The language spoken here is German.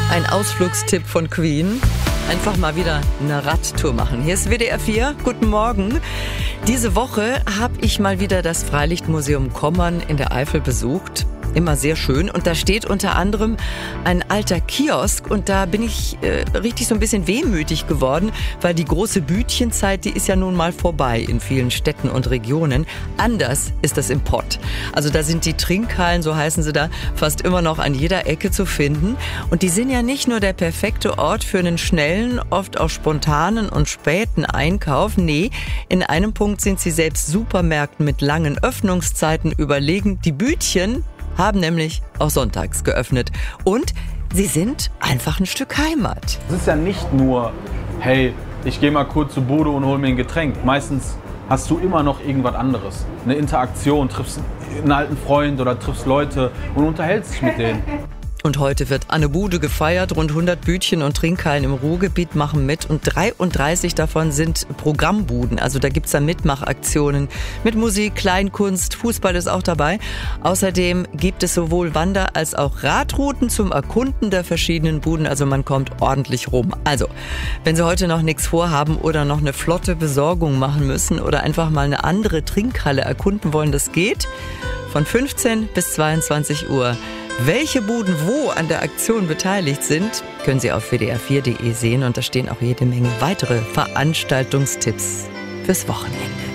Ein Ausflugstipp von Queen. Einfach mal wieder eine Radtour machen. Hier ist WDR 4. Guten Morgen. Diese Woche habe ich mal wieder das Freilichtmuseum Kommern in der Eifel besucht. Immer sehr schön. Und da steht unter anderem ein alter Kiosk. Und da bin ich richtig so ein bisschen wehmütig geworden, weil die große Bütchenzeit, die ist ja nun mal vorbei in vielen Städten und Regionen. Anders ist das im Pott. Also da sind die Trinkhallen, so heißen sie da, fast immer noch an jeder Ecke zu finden. Und die sind ja nicht nur der perfekte Ort für einen schnellen, oft auch spontanen und späten Einkauf. Nee, in einem Punkt sind sie selbst Supermärkten mit langen Öffnungszeiten überlegen. Die Bütchen haben nämlich auch sonntags geöffnet. Und sie sind einfach ein Stück Heimat. Es ist ja nicht nur, hey, ich gehe mal kurz zu Bodo und hol mir ein Getränk. Meistens hast du immer noch irgendwas anderes. Eine Interaktion, triffst einen alten Freund oder triffst Leute und unterhältst dich mit denen. Und heute wird Anne Bude gefeiert. Rund 100 Bütchen und Trinkhallen im Ruhrgebiet machen mit. Und 33 davon sind Programmbuden. Also da gibt's dann Mitmachaktionen mit Musik, Kleinkunst, Fußball ist auch dabei. Außerdem gibt es sowohl Wander- als auch Radrouten zum Erkunden der verschiedenen Buden. Also man kommt ordentlich rum. Also, wenn Sie heute noch nichts vorhaben oder noch eine flotte Besorgung machen müssen oder einfach mal eine andere Trinkhalle erkunden wollen, das geht. Von 15 bis 22 Uhr. Welche Buden wo an der Aktion beteiligt sind, können Sie auf wdr4.de sehen und da stehen auch jede Menge weitere Veranstaltungstipps fürs Wochenende.